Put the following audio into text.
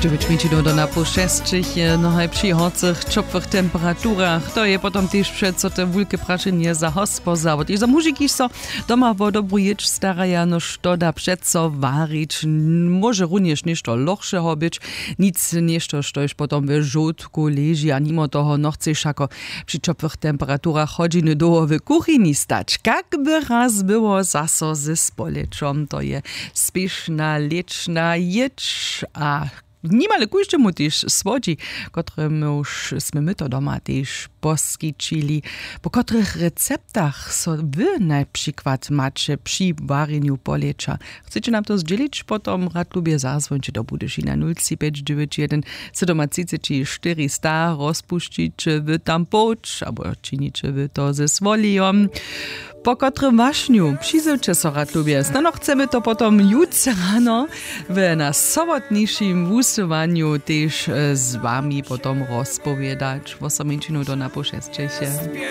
9 do na po 6 na przychodzących ciepłych temperaturach. To je potem też przeco te wielkie praczenie za hospoza. I za muzyki so doma wo dobru jedź staraja, no što da przeco warić. Może również nieszto lochszego być, nic nieszto, što już potem w żółtku leży, a mimo toho no chcesz jako przy ciepłych temperaturach godziny długo w kuchni stać. Jakby raz było zaso ze spoleczą, to je spieszna, leczna jedź, a niemale kujszczemu też słodzi, którym już sme my to doma też poskiczyli, po których receptach so wy na przykład macie przy wareniu polecza. Chcecie nam to zdzielić? Potom rad lubię zadzwońcie do Budyszina 0591 734 100 rozpuścić, czy wy tam poć, albo czynicie wy to ze swolią. Po którym waśniu przyzyłcie so rad lubię. No chcemy to potom jutro rano na sobotniejszym wusywaniu też z wami potom rozpowiadać. 8 minut do na po 6.